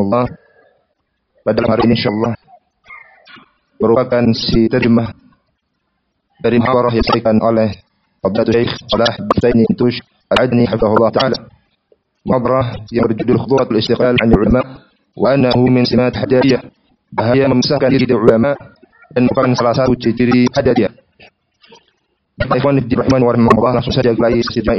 rahimahullah. Pada hari ini insyaallah merupakan si terjemah dari muhawarah yang disampaikan oleh Fadilatul Syekh Salah bin Tush Al-Adni hafizahullah taala. Muhawarah yang berjudul Khuduratul Istiqlal 'an Ulama wa annahu min simat Haddadiyah. Bahaya memisahkan diri dari ulama dan merupakan salah satu ciri Haddadiyah. Ikhwan fillah rahimani wa rahimakumullah, langsung saja mulai sesi